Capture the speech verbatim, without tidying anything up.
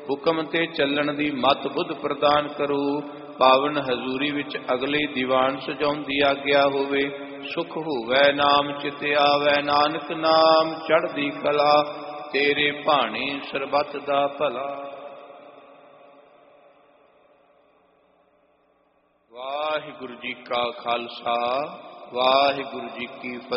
ਹੁਕਮ ਤੇ ਚੱਲਣ ਦੀ ਮਤ ਬੁੱਧ ਪ੍ਰਦਾਨ ਕਰੋ। ਪਾਵਨ ਹਜ਼ੂਰੀ ਵਿੱਚ ਅਗਲੇ ਦੀਵਾਨ ਸਜਾਉਣ ਦੀ ਆਗਿਆ ਹੋਵੇ। ਸੁਖ ਹੋਵੈ ਨਾਮ ਚਿਤ ਆਵੈ, ਨਾਨਕ ਨਾਮ ਚੜ੍ਹਦੀ ਕਲਾ, ਤੇਰੇ ਭਾਣੇ ਸਰਬੱਤ ਦਾ ਭਲਾ। ਵਾਹਿਗੁਰੂ ਜੀ ਕਾ ਖਾਲਸਾ, ਵਾਹਿਗੁਰੂ ਜੀ ਕੀ ਫਤਿਹ।